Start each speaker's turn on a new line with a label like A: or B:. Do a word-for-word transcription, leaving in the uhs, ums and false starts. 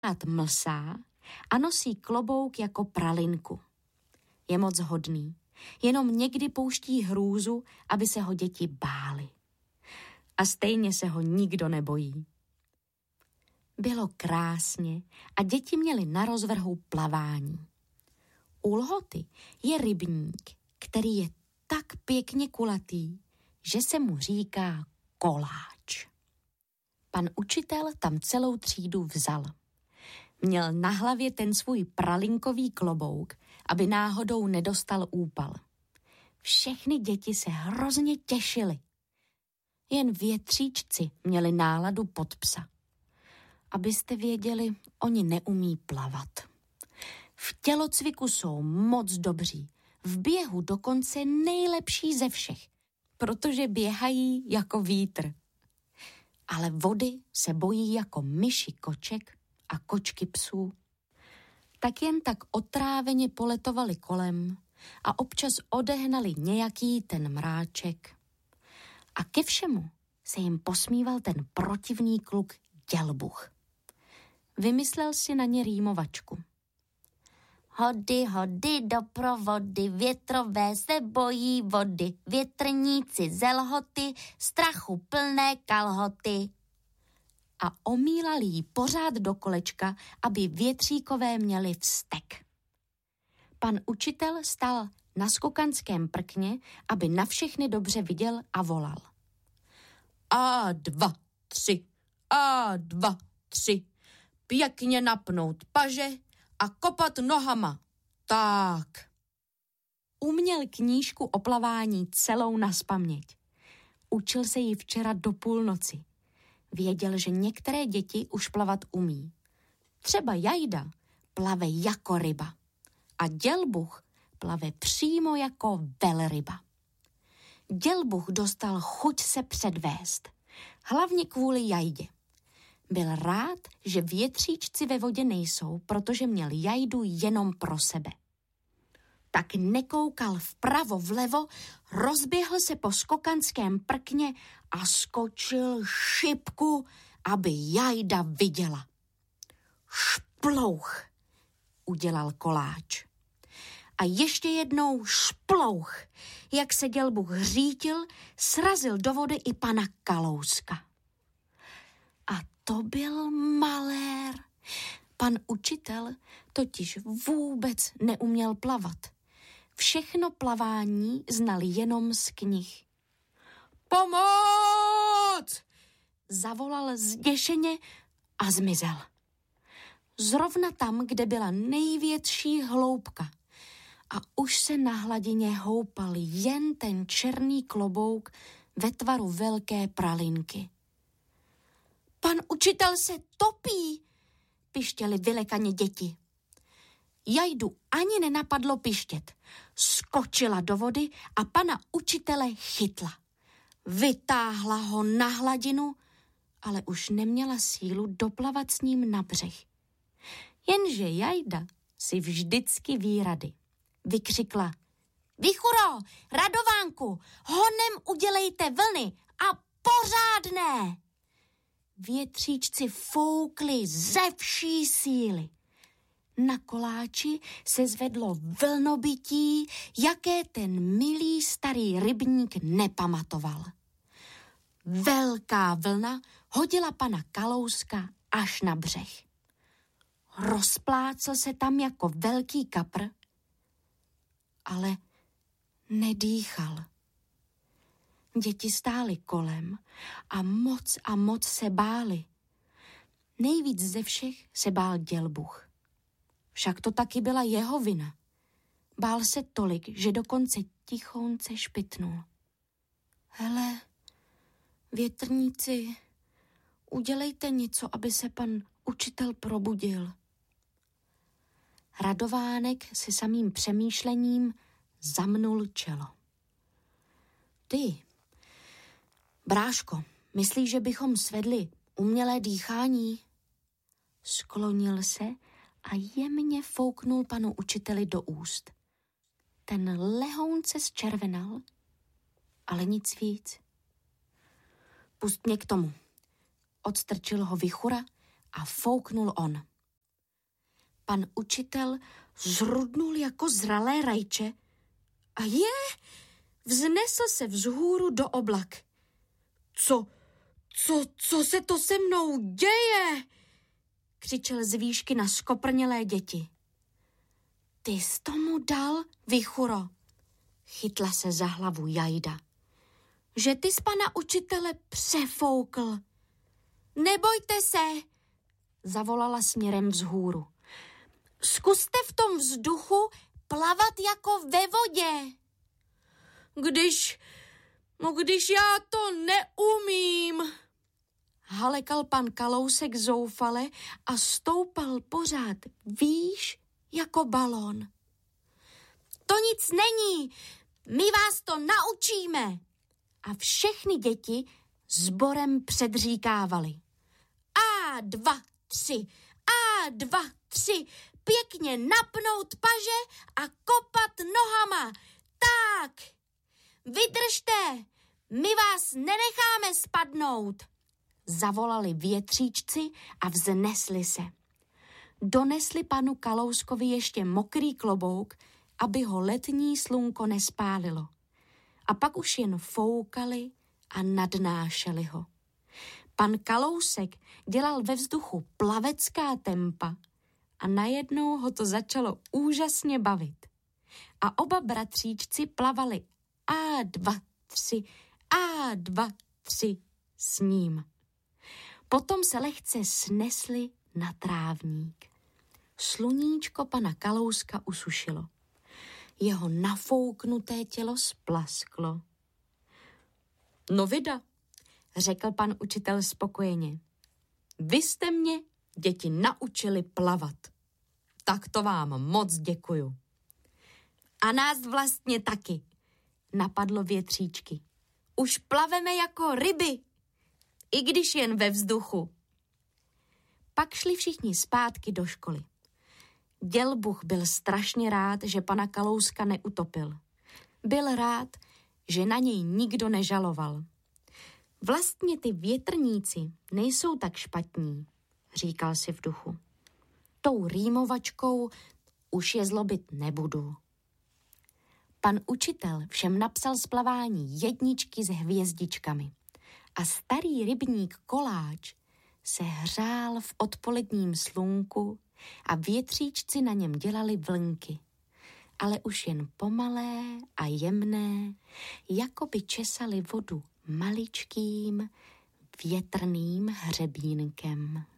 A: Rád mlsá a nosí klobouk jako pralinku. Je moc hodný, jenom někdy pouští hrůzu, aby se ho děti bály. A stejně se ho nikdo nebojí. Bylo krásně a děti měly na rozvrhu plavání. U Lhoty je rybník, který je tak pěkně kulatý, že se mu říká koláč. Pan učitel tam celou třídu vzal. Měl na hlavě ten svůj pralinkový klobouk, aby náhodou nedostal úpal. Všechny děti se hrozně těšily. Jen větříčci měli náladu pod psa. Abyste věděli, oni neumí plavat. V tělocviku jsou moc dobří, v běhu dokonce nejlepší ze všech, protože běhají jako vítr. Ale vody se bojí jako myši koček a kočky psů. Tak jen tak otráveně poletovali kolem a občas odehnali nějaký ten mráček. A ke všemu se jim posmíval ten protivný kluk Dělbuch. Vymyslel si na ně rýmovačku. Hody, hody do provody, větrové se bojí vody, větrníci ze Lhoty, strachu plné kalhoty. A omílal jí pořád do kolečka, aby větříkové měli vztek. Pan učitel stál na skokanském prkně, aby na všechny dobře viděl a volal. A dva, tři, a dva, tři, pěkně napnout paže a kopat nohama. Tak. Uměl knížku o plavání celou nazpaměť. Učil se ji včera do půlnoci. Věděl, že některé děti už plavat umí. Třeba Jajda plave jako ryba a Dělbuch plave přímo jako velryba. Dělbuch dostal chuť se předvést, hlavně kvůli Jajdě. Byl rád, že větříčci ve vodě nejsou, protože měl Jajdu jenom pro sebe. Tak nekoukal vpravo vlevo, rozběhl se po skokanském prkně a skočil šipku, aby Jajda viděla. Šplouch, udělal koláč. A ještě jednou šplouch, jak se Dělbuch hřítil, srazil do vody i pana Kalouska. A to byl malér. Pan učitel totiž vůbec neuměl plavat. Všechno plavání znal jenom z knih. Pomoc! Zavolal zděšeně a zmizel. Zrovna tam, kde byla největší hloubka. A už se na hladině houpal jen ten černý klobouk ve tvaru velké pralinky. Pan učitel se topí, pištěli vylekaně děti. Jajdu ani nenapadlo pištět. Skočila do vody a pana učitele chytla. Vytáhla ho na hladinu, ale už neměla sílu doplavat s ním na břeh. Jenže Jajda si vždycky ví rady. Vykřikla. Vichuro, Radovánku, honem udělejte vlny a pořádné. Větříčci foukli ze vší síly. Na koláči se zvedlo vlnobytí, jaké ten milý starý rybník nepamatoval. Velká vlna hodila pana Kalouska až na břeh. Rozplácl se tam jako velký kapr, ale nedýchal. Děti stály kolem a moc a moc se báli. Nejvíc ze všech se bál Dělbuch. Však to taky byla jeho vina. Bál se tolik, že dokonce tichounce špitnul. Hele, větrníci, udělejte něco, aby se pan učitel probudil. Radovánek se samým přemýšlením zamnul čelo. Ty, bráško, myslíš, že bychom svedli umělé dýchání? Sklonil se a jemně fouknul panu učiteli do úst. Ten lehounce zčervenal, ale nic víc. Pust mě k tomu. Odstrčil ho Vichura a fouknul on. Pan učitel zrudnul jako zralé rajče a je, vznesl se vzhůru do oblak. Co, co, co se to se mnou děje? Křičel z výšky na skoprnělé děti. Ty jsi tomu dal, vichuro, chytla se za hlavu Jajda. Že ty jsi pana učitele přefoukl. Nebojte se, zavolala směrem vzhůru. Zkuste v tom vzduchu plavat jako ve vodě. Když, no když já to neumím, halekal pan Kalousek zoufale a stoupal pořád výš jako balón. To nic není, my vás to naučíme. A všechny děti sborem předříkávali. A dva, tři, a dva, tři, pěkně napnout paže a kopat nohama. Tak, vydržte, my vás nenecháme spadnout, zavolali větříčci a vznesli se. Donesli panu Kalouskovi ještě mokrý klobouk, aby ho letní slunko nespálilo. A pak už jen foukali a nadnášeli ho. Pan Kalousek dělal ve vzduchu plavecká tempa a najednou ho to začalo úžasně bavit. A oba bratříčci plavali a dva, tři, a dva, tři s ním. Potom se lehce snesli na trávník. Sluníčko pana Kalouska usušilo. Jeho nafouknuté tělo splasklo. No vida, řekl pan učitel spokojeně. Vy jste mě, děti, naučili plavat. Tak to vám moc děkuju. A nás vlastně taky, napadlo větříčky. Už plaveme jako ryby, i když jen ve vzduchu. Pak šli všichni zpátky do školy. Dělbuch byl strašně rád, že pana Kalouska neutopil. Byl rád, že na něj nikdo nežaloval. Vlastně ty větrníci nejsou tak špatní, říkal si v duchu. Tou rýmovačkou už je zlobit nebudu. Pan učitel všem napsal z plavání jedničky s hvězdičkami a starý rybník Koláč se hřál v odpoledním slunku a větříčci na něm dělali vlnky, ale už jen pomalé a jemné, jako by česali vodu maličkým větrným hřebínkem.